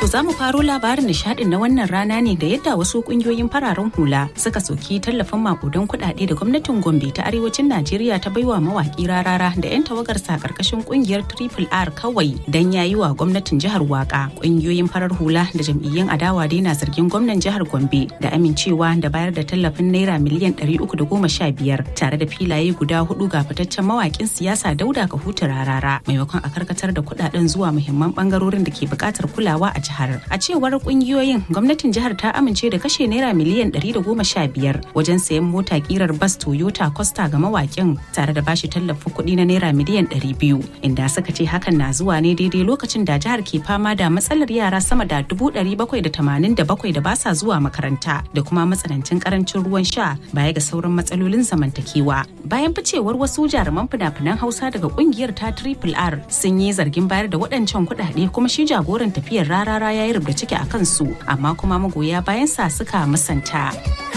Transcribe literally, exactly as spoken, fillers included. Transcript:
To za mu faro labarin nishadin na wannan rana ne da yadda wasu kungiyoyin fararen hula suka soki tallafin makudan kuɗaɗe da gwamnatin Gombe ta arewacin Najeriya ta baiwa mawaki Rarara da 'yan tawagarsa karkashin kungiyar Triple R kawai dan yayi wa gwamnatin jihar waka. Kungiyoyin farar hula da jam'iyyun adawa dai na zargin gwamnan jihar Gombe da amincewa da bayar da tallafin naira miliyan ɗari uku da goma sha biyar tare da filaye guda hudu ga fitaccen mawakin siyasa Dauda Kahutu Rarara maimakon a karkatar da kuɗaɗen zuwa muhimman bangarorin da ke buƙatar kulawa a jihar. A cewar kungiyoyin, gwamnatin jihar ta amince da kashe naira miliyan ɗari da goma sha biyar wajen sayan mota kirar bas Toyota Costa ga mawakin tare da bashi tallafin kuɗi na naira miliyan ɗari biyu, inda suka ce hakan na zuwa ne daidai lokacin da jihar ke fama da matsalar yara sama da dubu ɗari bakwai da tamanin da bakwai da ba sa zuwa makaranta da kuma matsanancin karancin ruwan sha baya ga sauran matsalolin zamantakewa. Bayan ficewar wasu jaruman fina-finan Hausa daga kungiyar ta Triple R sun yi zargin bayar da waɗancan kuɗaɗe, kuma shi jagoran tafiyar Rarara ya yi rubda ciki a kansu, amma kuma magoya bayan sa suka musanta.